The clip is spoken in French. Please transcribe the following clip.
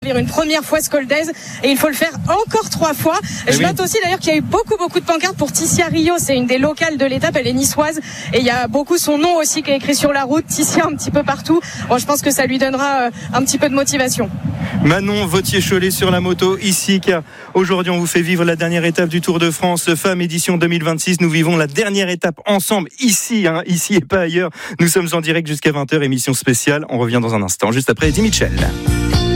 dire une première fois Skoldaise, et il faut le faire encore 3 fois. Je note aussi d'ailleurs qu'il y a eu beaucoup de pancartes pour Tissia Rio, c'est une des locales de l'étape, elle est niçoise, et il y a beaucoup son nom aussi qui est écrit sur la route, Tissia un petit peu partout. Bon, je pense que ça lui donnera un petit peu de motivation. Manon Vautier-Cholet sur la moto ici, car aujourd'hui on vous fait vivre la dernière étape du Tour de France Femmes édition 2026. Nous vivons la dernière étape ensemble ici et pas ailleurs. Nous sommes en direct jusqu'à 20h, émission spéciale. On revient dans un instant, juste après Eddie Mitchell.